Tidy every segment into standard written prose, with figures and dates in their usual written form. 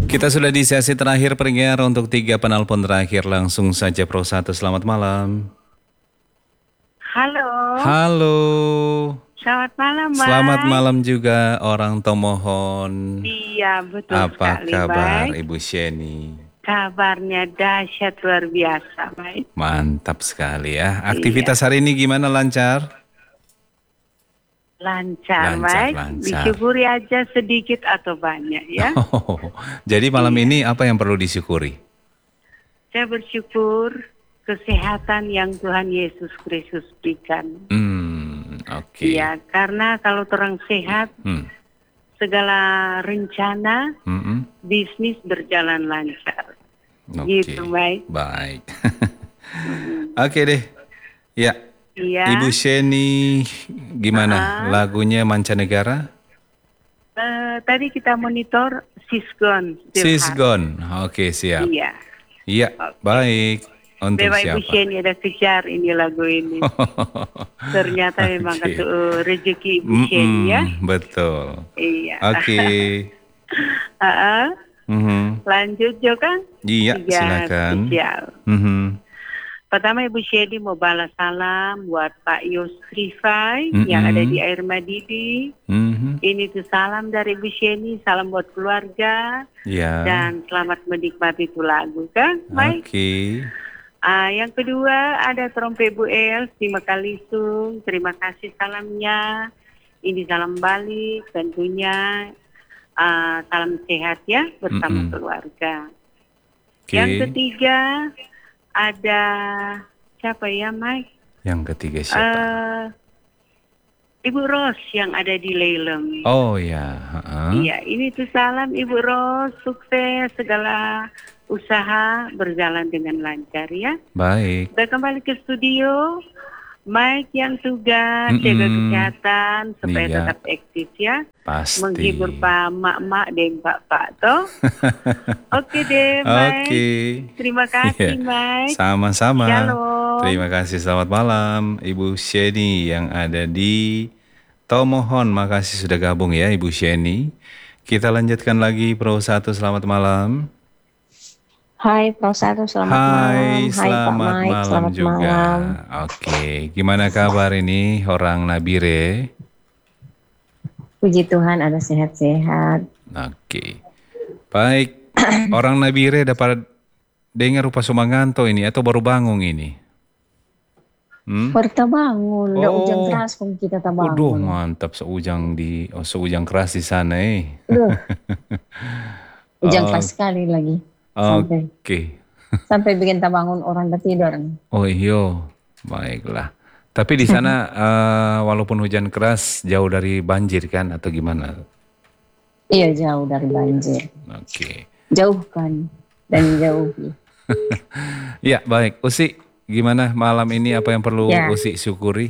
Kita sudah di sesi terakhir pendengar untuk 3 penelpon terakhir. Langsung saja Pro 1, selamat malam. Halo, Halo. selamat malam, Selamat Mike. malam juga orang Tomohon. Iya, betul Apa sekali, kabar Mike. Ibu Sheni? Kabarnya dahsyat luar biasa, Mike. Mantap sekali ya. Iya, Aktivitas hari ini gimana, lancar? lancar, Lancar, Mike. lancar. Disyukuri aja sedikit atau banyak, ya. Oh, jadi malam Iya, ini apa yang perlu disyukuri? saya bersyukur kesehatan yang Tuhan Yesus Kristus berikan. Oke. Iya, karena kalau orang sehat, Hmm, segala rencana mm-mm. bisnis berjalan lancar. Oke, Gitu, Mike. baik. Oke deh. Ya, Iya. Ibu Sheni, gimana Ah. lagunya mancanegara? Tadi kita monitor Sisgon. She's Gone. Oke, siap. Iya. Iya, Oke. baik. Untuk Bapak Ibu siapa? Sheni ada kejar ini lagu ini. Ternyata memang Oke. rezeki Ibu Sheni ya. Betul. Iya. Oke. Ah, Mhm. lanjut Joka. Iya, Tiga silakan. spesial. Mhm. Pertama Ibu Sheni mau balas salam buat Pak Yos Rifai yang Mhm. ada di Air Madidi. Mhm. Ini tuh salam dari Ibu Sheni, salam buat keluarga. Ya. Dan selamat menikmati itu lagu kan, Mike? Oke. Yang kedua ada trompet Bu Els di Mekalisung. Terima kasih salamnya. Ini salam balik tentunya. Salam sehat ya bersama Mm-mm. keluarga. Oke. Yang ketiga ada siapa ya, Mike? Yang ketiga siapa? Ibu Ros yang ada di Lelem. Oh ya. Heeh. Iya, ini tuh salam Ibu Ros, sukses segala usaha berjalan dengan lancar ya. Baik. Udah kembali ke studio, Mike yang tugas jaga kesehatan supaya Iya. tetap eksis ya. Pasti. Menghibur Pak Mak dan Pak toh. Oke deh, Mike. Oke. Terima kasih, Iya. Mike. Sama-sama. Shalom. Terima kasih. Selamat malam Ibu Sheni yang ada di Tomohon. Makasih sudah gabung ya Ibu Sheni. Kita lanjutkan lagi Pro 1, selamat malam. Hai Pro 1, selamat malam. Hai, Hai Pak selamat Mike, malam selamat juga. malam. Oke, gimana kabar ini orang Nabire? Puji Tuhan ada sehat-sehat. Oke, baik. Orang Nabire dapat dengar rupa sumanganto ini atau baru bangun ini? Baru bangun, udah hujan keras kok kita Waduh, bangun. mantap seujang keras di sana Duh, hujan keras sekali lagi. Oke. Sampai bikin bangun orang udah tidur. Oh iya, baiklah. Tapi di sana walaupun hujan keras jauh dari banjir kan atau gimana? Iya, jauh dari banjir. Oke. Jauhkan dan jauhi. Ya, baik. Usi, gimana malam ini apa yang perlu Ya. Usi syukuri?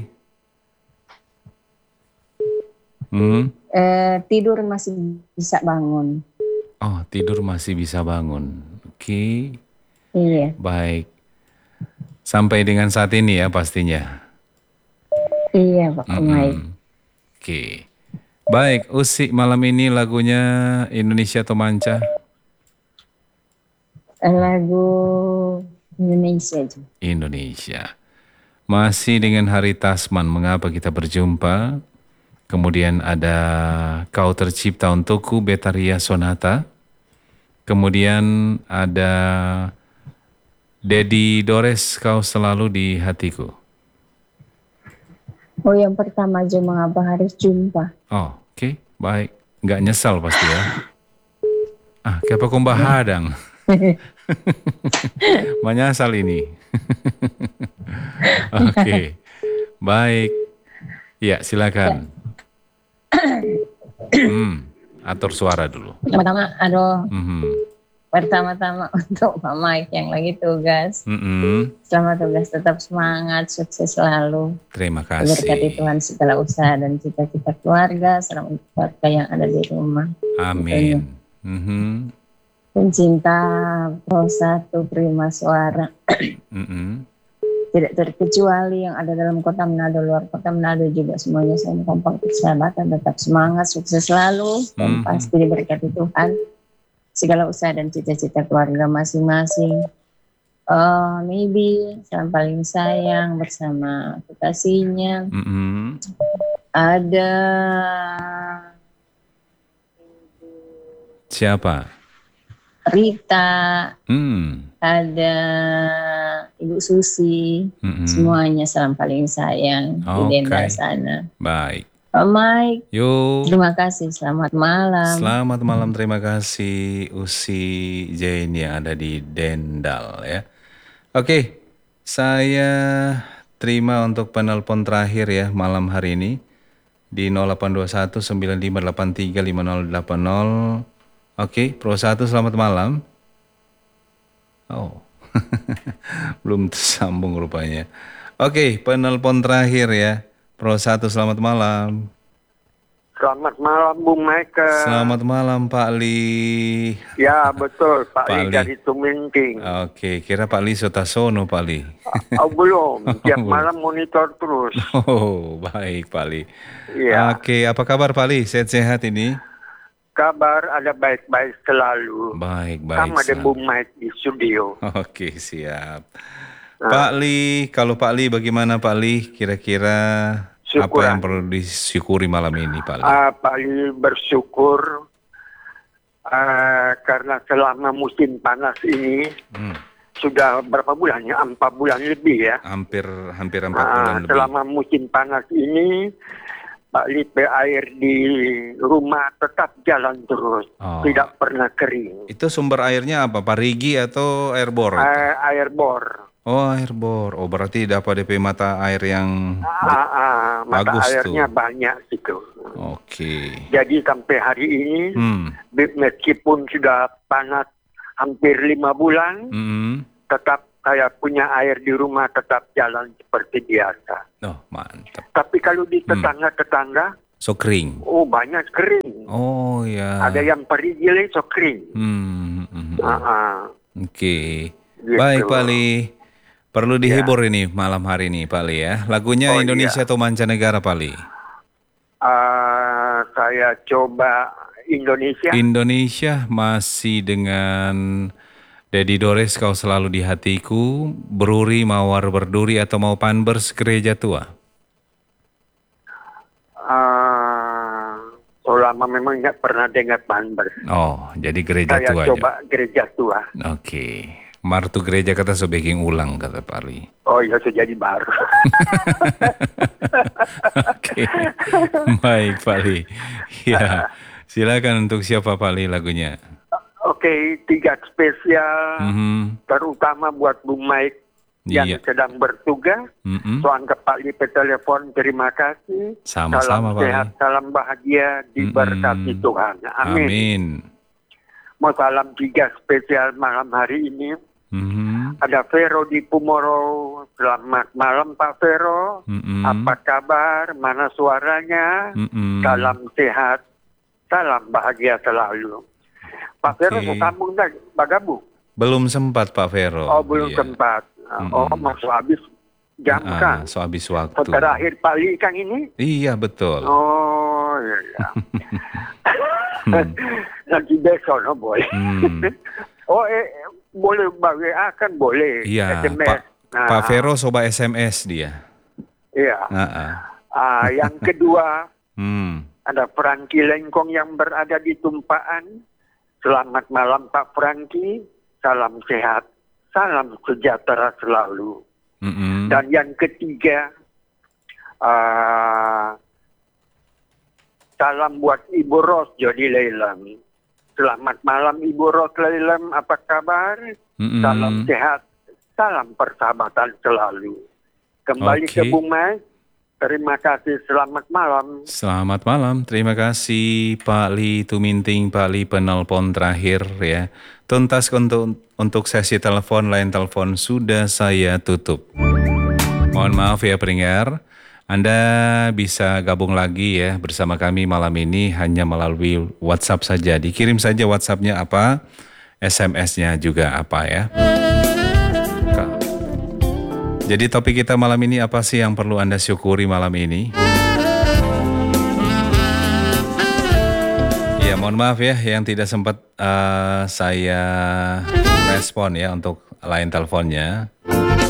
Tidur masih bisa bangun. Oh, tidur masih bisa bangun. Oke. Iya. Baik. Sampai dengan saat ini ya pastinya. Iya Pak Mike. Oke. Baik, Usi malam ini lagunya Indonesia atau Manca? Lagu Indonesia aja. Indonesia. Masih dengan Hari Tasman, mengapa kita berjumpa? Kemudian ada Kau Tercipta Untukku, Betaria Sonata. Kemudian ada Dedi Dores, Kau Selalu di Hatiku. Oh, yang pertama aja mengapa harus jumpa. Oh, oke, baik. Nggak nyesal pasti ya. Kenapa kau bahadang? Menyesal ini. Oke, baik. Ya, silakan. Atur suara dulu. Pertama-tama untuk Pak Mike yang lagi tugas. Selamat tugas, tetap semangat, sukses selalu. Terima kasih. Berkati Tuhan segala usaha dan cita-cita keluarga, selamat keluarga yang ada di rumah. Amin. Pencinta Pro 1 Prima Suara. Tidak terkecuali yang ada dalam kota Manado, luar kota Manado juga semuanya saya kompak persahabatan, tetap semangat, sukses selalu, dan pasti diberkati Tuhan. segala usaha dan cita-cita keluarga masing-masing. Maybe salam paling sayang bersama kekasihnya. Ada siapa? Rita, ada Ibu Susi, semuanya salam paling sayang di Denda sana. Baik. Pak Mike, yuk. Terima kasih, selamat malam. Selamat malam, terima kasih Usi Jane yang ada di Dendal ya. Oke, saya terima untuk penelpon terakhir ya malam hari ini di 0821 9583 5080. Oke, Pro 1 selamat malam. Oh, belum tersambung rupanya. Oke, penelpon terakhir ya. Pro 1 selamat malam. Selamat malam Bung Mike. Selamat malam Pak Li. Ya betul Pak Li dari Tuminting. Oke, kira Pak Li Sotasono Pak Li. Oh belum, tiap malam monitor terus. Oh baik Pak Li. Ya. Oke, apa kabar Pak Li? Sehat-sehat ini? Kabar ada baik-baik selalu. Baik-baik. Sama ada Bung Mike di studio. Oke, siap. Pak Li, kalau Pak Li bagaimana Pak Li? Kira-kira apa yang perlu disyukuri malam ini Pak Li? Pak Li bersyukur karena selama musim panas ini sudah berapa bulan ya? 4 bulan lebih ya. Hampir 4 bulan lebih. Selama musim panas ini Pak Li air di rumah tetap jalan terus, tidak pernah kering. Itu sumber airnya apa? Parigi atau air bor? Air bor. Oh, air bor. Oh, berarti dapat DP mata air yang mata bagus airnya tuh. banyak situ. Oke. Jadi sampai hari ini, meskipun sudah panas hampir 5 bulan, tetap saya punya air di rumah tetap jalan seperti biasa. Oh, mantap. Tapi kalau di tetangga-tetangga, so kering. oh banyak kering. Oh ya. Ada yang perigile so kering. Oke. Gitu. Baik Pak Li. Perlu dihibur ini malam hari ini Pak Li ya. Lagunya Indonesia atau mancanegara Pak Li? Saya coba Indonesia. Indonesia masih dengan Dedi Dores Kau Selalu di Hatiku, Beruri Mawar Berduri atau mau Panbers Gereja Tua? Selama memang nggak pernah dengar Panbers. Oh, jadi Gereja Tua. Saya coba aja. Gereja Tua. Oke. Martu gereja kata sebaking ulang kata Pak Li. Oh iya, sudah jadi baru. Oke. Baik Pak Li. Ya, silakan untuk siapa Pak Li lagunya? Oke, 3 spesial, terutama buat Bung Mike yang sedang bertugas. Soal Pak Li telepon, terima kasih. Sama-sama Pak Li. Salam sehat, salam bahagia, diberkati Tuhan. Amin. Amin. Mau salam 3 spesial malam hari ini. Ada Vero di Pumoro. Selamat malam Pak Vero. Apa kabar? Mana suaranya? Salam sehat, salam bahagia selalu. Pak Vero sambung lagi, Bagabung? Belum sempat Pak Vero. Oh belum sempat. Oh masuk habis jam kan? So habis waktu. Terakhir Pak Li Kang ini? Iya betul. Oh iya. Nanti besok no boleh. Boleh WA kan boleh. Iya. SMS. Pak Vero soba SMS dia. Iya. Yang kedua ada Franky Lengkong yang berada di Tumpaan. Selamat malam Pak Franky. Salam sehat, salam sejahtera selalu. Dan yang ketiga, salam buat Ibu Ros Jody Leilam. Selamat malam Ibu Ros Leilam, apa kabar? Salam sehat, salam persahabatan selalu. Kembali ke Bung Mike. Terima kasih, selamat malam. Selamat malam, terima kasih Pak Li Tuminting, Pak Li penelpon terakhir ya. Tuntas untuk sesi telepon, line telepon sudah saya tutup. Mohon maaf ya pendengar, Anda bisa gabung lagi ya bersama kami malam ini hanya melalui WhatsApp saja. Dikirim saja WhatsApp-nya apa, SMS-nya juga apa ya. Jadi topik kita malam ini apa sih yang perlu Anda syukuri malam ini? Ya Mohon maaf ya yang tidak sempat saya respon ya untuk line teleponnya.